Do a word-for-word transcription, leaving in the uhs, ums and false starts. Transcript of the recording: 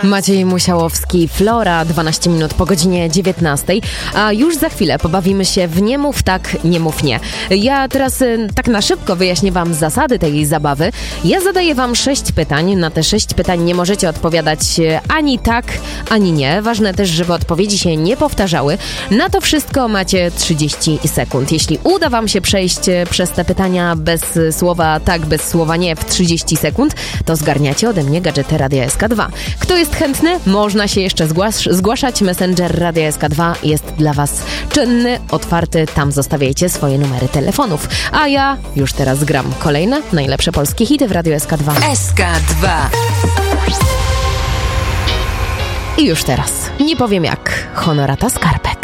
Maciej Musiałowski, Flora, dwanaście minut po godzinie dziewiętnastej, a już za chwilę pobawimy się w nie mów tak, nie mów nie. Ja teraz y, tak na szybko wyjaśnię wam zasady tej zabawy. Ja zadaję wam sześć pytań. Na te sześć pytań nie możecie odpowiadać ani tak, ani nie. Ważne też, żeby odpowiedzi się nie powtarzały. Na to wszystko macie trzydzieści sekund. Jeśli uda wam się przejść przez te pytania bez słowa tak, bez słowa nie w trzydzieści sekund, to zgarniacie ode mnie gadżety Radia S K dwa. Kto jest chętny? Można się jeszcze zgłasz- zgłaszać. Messenger Radia S K dwa jest dla was czynny, otwarty. Tam zostawiajcie swoje numery telefonów. A ja już teraz gram kolejne najlepsze polskie hity w Radiu S K dwa. S K dwa. I już teraz, nie powiem jak, Honorata Skarpet.